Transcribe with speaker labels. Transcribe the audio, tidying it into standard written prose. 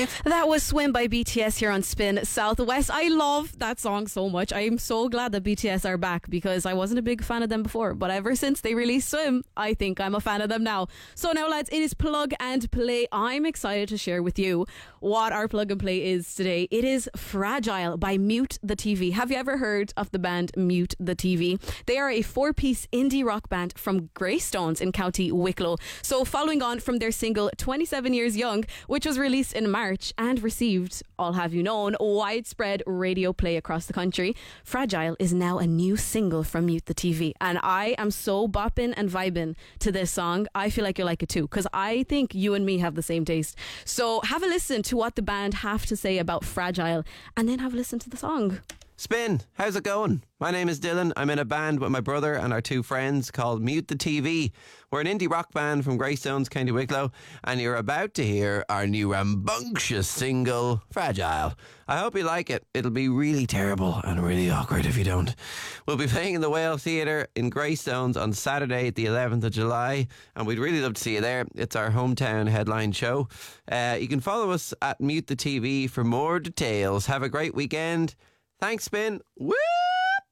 Speaker 1: That was Swim by BTS here on Spin Southwest. I love that song so much. I am so glad that BTS are back because I wasn't a big fan of them before. But ever since they released Swim, I think I'm a fan of them now. So now, lads, it is Plug and Play. I'm excited to share with you what our Plug and Play is today. It is Fragile by Mute the TV. Have you ever heard of the band Mute the TV? They are a 4-piece indie rock band from Greystones in County Wicklow. So following on from their single 27 Years Young, which was released in March and received, I'll have you known, widespread radio play across the country, Fragile is now a new single from Mute the TV. And I am so bopping and vibing to this song. I feel like you'll like it too, because I think you and me have the same taste. So have a listen to what the band have to say about Fragile and then have a listen to the song.
Speaker 2: Spin, how's it going? My name is Dylan. I'm in a band with my brother and our two friends called Mute the TV. We're an indie rock band from Greystones, County Wicklow, and you're about to hear our new rambunctious single, Fragile. I hope you like it. It'll be really terrible and really awkward if you don't. We'll be playing in the Whale Theatre in Greystones on Saturday, the 11th of July, and we'd really love to see you there. It's our hometown headline show. You can follow us at Mute the TV for more details. Have a great weekend. Thanks, Spin. Woo!